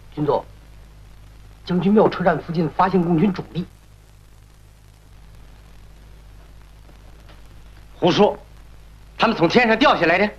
军座，将军庙车站附近发现共军主力。 胡说，他们从天上掉下来的。